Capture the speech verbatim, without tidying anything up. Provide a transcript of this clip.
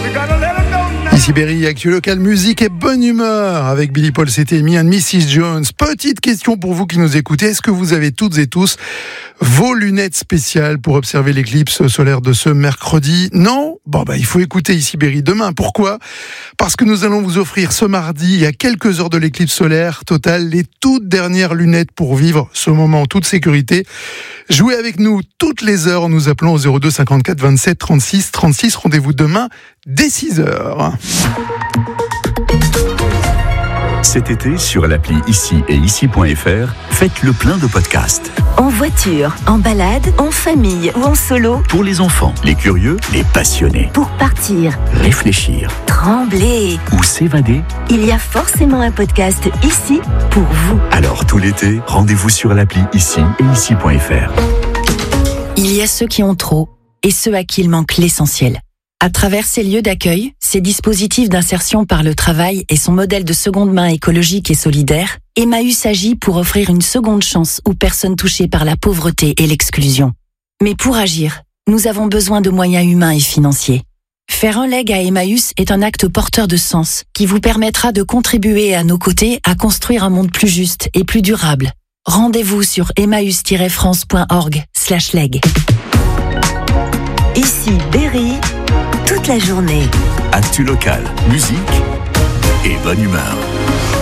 Ici Berry, Actu Local, musique et bonne humeur avec Billy Paul, c'était Me and missus Jones. Petite question pour vous qui nous écoutez, est-ce que vous avez toutes et tous vos lunettes spéciales pour observer l'éclipse solaire de ce mercredi? Non? Bon bah il faut écouter Ici Berry demain. Pourquoi? Parce que nous allons vous offrir ce mardi, à quelques heures de l'éclipse solaire totale, les toutes dernières lunettes pour vivre ce moment en toute sécurité. Jouez avec nous toutes les heures en nous appelant au zéro deux cinquante-quatre vingt-sept trente-six trente-six. Rendez-vous demain dès six heures. Cet été, sur l'appli Ici et Ici point F R, faites le plein de podcasts. En voiture, en balade, en famille ou en solo. Pour les enfants, les curieux, les passionnés. Pour partir, réfléchir, trembler ou s'évader. Il y a forcément un podcast ici pour vous. Alors tout l'été, rendez-vous sur l'appli Ici et Ici point F R. Il y a ceux qui ont trop et ceux à qui il manque l'essentiel. À travers ces lieux d'accueil, ces dispositifs d'insertion par le travail et son modèle de seconde main écologique et solidaire, Emmaüs agit pour offrir une seconde chance aux personnes touchées par la pauvreté et l'exclusion. Mais pour agir, nous avons besoin de moyens humains et financiers. Faire un leg à Emmaüs est un acte porteur de sens qui vous permettra de contribuer à nos côtés à construire un monde plus juste et plus durable. Rendez-vous sur emmaüs tiret france point org slash leg. Ici Berry, toute la journée. Actu local, musique et bonne humeur.